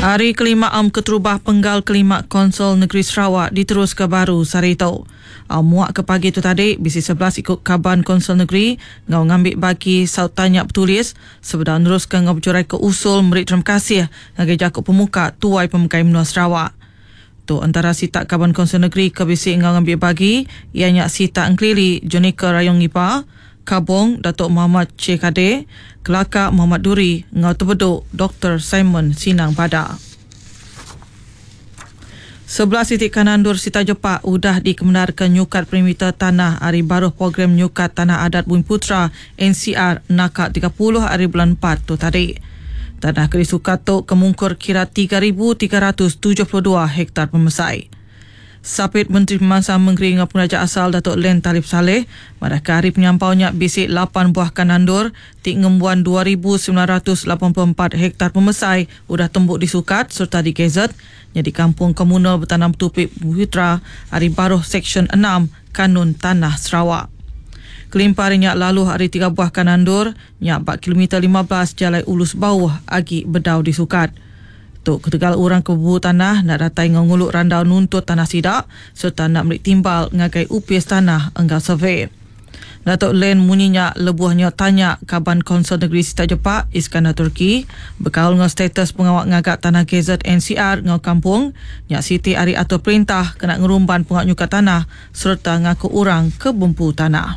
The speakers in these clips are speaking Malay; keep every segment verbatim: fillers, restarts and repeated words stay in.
Hari kelima Am Keterubah Penggal Kelima Konsol Negeri Sarawak diterus ke baru Sarito. Muak ke pagi tu tadi, B C sebelas ikut Kaban Konsol Negeri ngau ngambil bagi saut tanya bertulis sebedar meneruskan ngau berjurai ke usul merit terima kasih ngagai jakuk pemuka tuai pemukai menua Sarawak. Tu antara sitak Kaban Konsol Negeri ke B C ngau ngambil bagi ianya sitak Engklili Jonika Rayong Ipa, Kabong Datuk Muhammad Cik Kade, Kelakar Muhammad Duri, Ngau Tebeduk Doktor Simon Sinang Pada. Sebelah titik Kanandur Sita Jepak udah dikebenarkan nyukat perimeter tanah hari baru program nyukat tanah adat Bumiputera N C R nakak tiga puluh hari bulan empat tu tadi. Tanah kerisukat tu kemungkur kira tiga ribu tiga ratus tujuh puluh dua hektar pemesai. Sapit Menteri Pemansang Negeri dengan Pengajar Asal Datuk Len Talib Saleh pada hari penyampaunya bisik lapan buah kanandur tik ngembuan dua ribu sembilan ratus lapan puluh empat hektar pemesai udah tembuk disukat serta digezet jadi kampung komunal bertanam tupik Bumiputera hari baru Seksyen enam Kanun Tanah Sarawak. Kelimpah nyak lalu hari tiga buah kanandur nyak empat kilometer lima belas Jalai Ulus Bawah agi bedau disukat. Tok ketegal orang kebu tanah nak datai nguluk randau nuntut tanah sidak serta nak merik timbal ngagai upis tanah enggal survey. Datuk Len munyinya lebuhnya tanya Kaban Konsol Negeri Sita Jepak Iskandar Turki berkaul dengan status pengawak ngagak tanah gazet N C R ngau kampung nyak siti hari atur perintah kena ngerumban pengawak nyukat tanah serta ngaku orang ke bumpu tanah.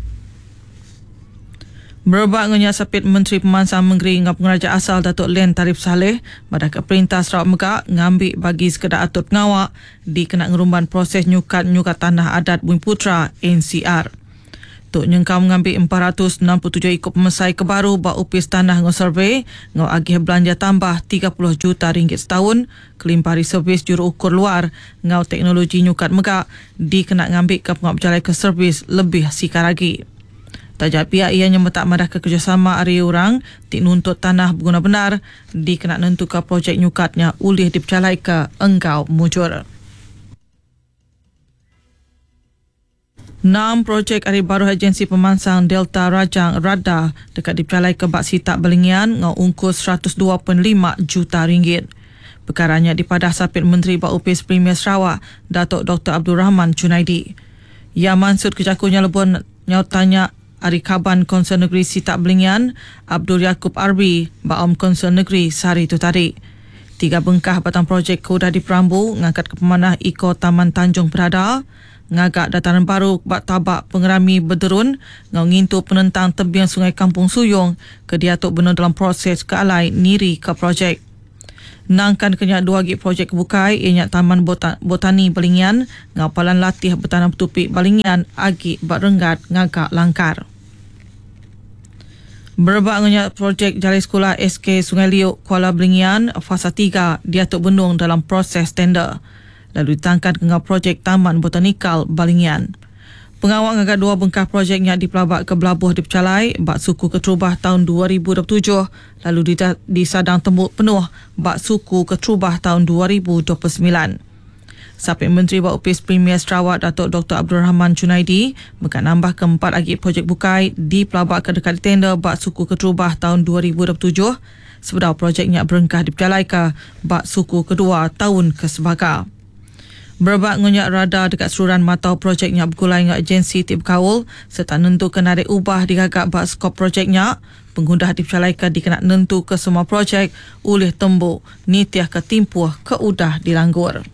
Berbak dengan sapit Menteri Pemansang Negeri dengan Pengajar Asal Datuk Len Talib Saleh pada ke perintah Sarawak Megak ngambil bagi sekedar atur pengawak di kena ngerumban proses nyukat-nyukat tanah adat Bumiputera N C R. Tok nyengkau mengambil empat ratus enam puluh tujuh ikut pemesai kebaru bak upis tanah ngau survey ngau agih belanja tambah tiga puluh juta ringgit setahun kelimpari servis juru ukur luar ngau teknologi nyukat Megak di kena ngambil ke pengawak berjalai ke servis lebih sikar lagi. Tajak pihak ianya metak madah ke kerjasama area orang tik nuntut tanah berguna benar di kena nentukan projek nyukatnya ulih dipercalai ke engkau mujur. Enam projek hari baru agensi pemansang Delta Rajang Rada dekat dipercalai ke Bak Sitak Belingian ngau ungkus seratus dua perpuluhan lima juta ringgit. Perkaranya dipadah sapit Menteri Bak Upis Premier Sarawak Datuk Doktor Abdul Rahman Junaidi. Ia mansud kejakunya lebon nyautanya Hari Kaban Konsol Negeri Sitak Belingian Abdul Yaakob Arbi Baom Konsol Negeri sehari itu tadi. Tiga bengkah batang projek kudah diperambu ngangkat ke pemanah Iko Taman Tanjung Berada, ngagak dataran baru bak tabak pengerami Bederun, ngau ngintu penentang tebian Sungai Kampung Suyong ke diatuk benar dalam proses ke alai niri ke projek. Nangkan kenyak dua gig projek kebukai ianya Taman Botani Belingian ngau palan latih bertanam tupik Belingian agi bak renggat ngagak langkar. Berbak dengan projek Jalai Sekolah S K Sungai Liuk Kuala Belingian fasa tiga diatuk benung dalam proses tender. Lalu ditangkan dengan projek Taman Botanikal Belingian. Pengawak ngagak dua bengkah projeknya dipelabak ke Belabuh dipercalai bak suku Keterubah tahun dua ribu dua puluh tujuh lalu disadang tembuk penuh bak suku Keterubah tahun dua ribu dua puluh sembilan. Sapit Menteri Bak Upis Premier Sarawak Datuk Doktor Abdul Rahman Junaidi berkat nambah keempat lagi projek bukai dipelabak ke dekat tender bak suku Keterubah tahun dua ribu dua puluh tujuh sebedar projeknya berengkah dipercalai ke bak suku kedua tahun kesebaga. Berbak ngonyak rada dekat seluruhan matau projeknya bergulai dengan agensi tip kaul serta nentu kena ada ubah digagak bak skop projeknya pengundah dipercalaikan dikena nentu ke semua projek oleh tembuk nitiah ke timpuh ke udah dilanggur.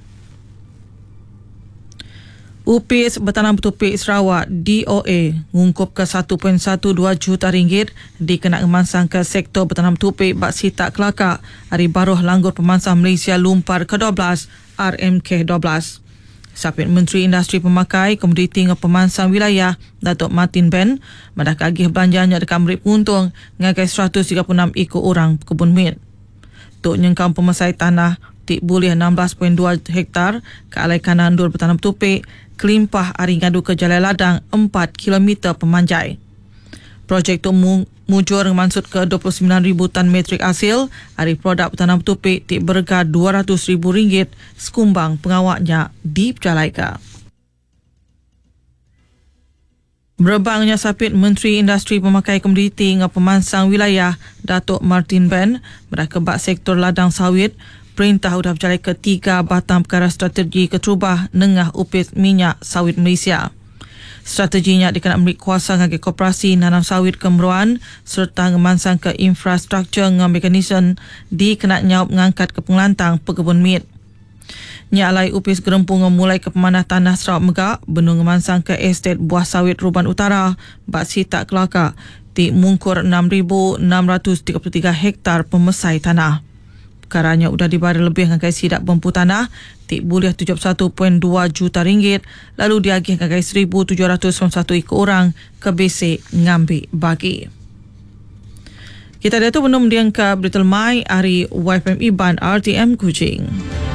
Upis Bertanam Tupik Sarawak D O A ngungkup ke satu perpuluhan satu dua juta ringgit dikena emansang ke sektor bertanam tupik Bak Sitak Kelakar hari baruh langgur pemansang Malaysia Lumpar ke dua belas R M K dua belas. Sapit Menteri Industri Pemakai, Komoditi dengan Pemansang Wilayah Datuk Martin Ben madah kagih belanjanya dekat merik untung ngagai seratus tiga puluh enam ikut orang kebun mit. Tok nyengkau pemesai tanah tik boleh enam belas perpuluhan dua hektar ke alai kanandur bertanam tupik kelimpah hari ngadu ke Jalai Ladang empat kilometer pemanjai. Projek tu mujur mansud ke dua puluh sembilan ribu tan metrik hasil hari produk bertanam tupik tik berharga dua ratus ribu ringgit sekumbang pengawaknya dipercalaikan. Berbangnya sapit Menteri Industri Pemakai Komoditi dengan Pemansang Wilayah Datuk Martin Ben berkebak sektor ladang sawit Perintah sudah berjalai ketiga batang perkara strategi keterubah nengah upis minyak sawit Malaysia. Strateginya dikena memberi kuasa bagi koperasi nanam sawit kemeruan serta ngemansang ke infrastruktur dengan mekanisme dikena nyawab mengangkat ke pengelantang pekebun mit. Nya alai upis gerempung memulai ke pemanah tanah Sarawak Megak, benung ngemansang ke estet buah sawit Ruban Utara, Bak Sitak Kelakar, di mungkur enam ribu enam ratus tiga puluh tiga hektar pemesai tanah. Perkaranya sudah dibari lebih dengan kais sidak bempu tanah, tik buliah tujuh puluh satu perpuluhan dua juta ringgit, lalu diagih dengan kais seribu tujuh ratus sembilan puluh satu ikut orang ke basic ngambil bagi. Kita dah tu belum diangkat berita mai hari Y F M Iban R T M Kuching.